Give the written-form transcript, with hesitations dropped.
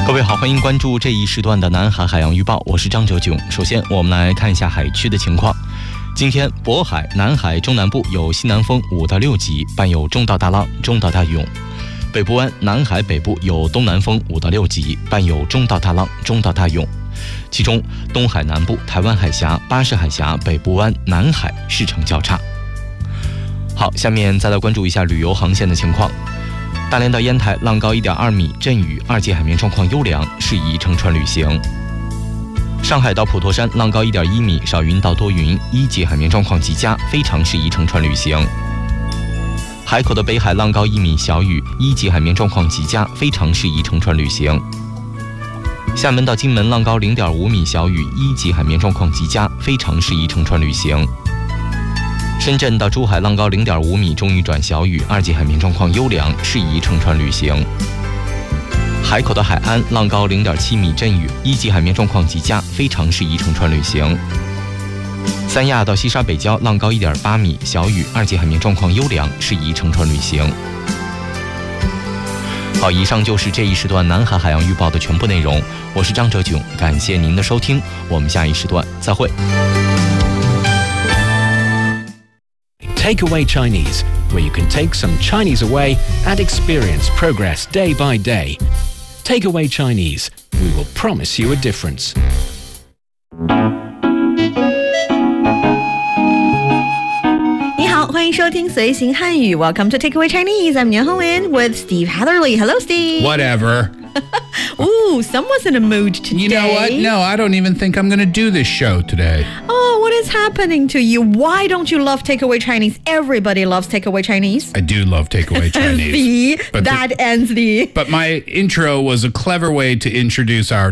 各位好，欢迎关注这一时段的南海海洋预报，我是张哲炯。首先我们来看一下海区的情况。今天渤海、南海中南部有西南风5到6级，伴有中到大浪、中到大涌；北部湾、南海北部有东南风5到6级，伴有中到大浪、中到大涌。其中东海南部、台湾海峡、巴士海峡、北部湾、南海势成较差。好，下面再来关注一下旅游航线的情况。大连到烟台浪高1.2米，阵雨，2级海面状况优良，适宜乘船旅行。上海到普陀山浪高1.1米，少云到多云，1级海面状况极佳，非常适宜乘船旅行。海口的北海浪高1米，小雨，1级海面状况极佳，非常适宜乘船旅行。厦门到金门浪高0.5米，小雨，1级海面状况极佳，非常适宜乘船旅行。深圳到珠海浪高0.5米，中雨转小雨，2级海面状况优良，适宜乘船旅行。海口的海安浪高0.7米，阵雨，1级海面状况极佳，非常适宜乘船旅行。三亚到西沙北礁浪高1.8米，小雨，2级海面状况优良，适宜乘船旅行。好，以上就是这一时段南海海洋预报的全部内容，我是张哲炯，感谢您的收听，我们下一时段再会。 Takeaway Chinese, where you can take some Chinese away and experience progress day by day. Takeaway Chinese, we will promise you a difference. 你好，欢迎收听随行汉语 Welcome to Takeaway Chinese. I'm Nian Honglin with Steve Hatherley. Hello, Steve. Whatever. Ooh, someone's in a mood today. You know what? No, I don't even think I'm going to do this show today. Oh, what is happening to you? Why don't you love Takeaway Chinese? Everybody loves Takeaway Chinese. I do love Takeaway Chinese. But my intro was a clever way to introduce our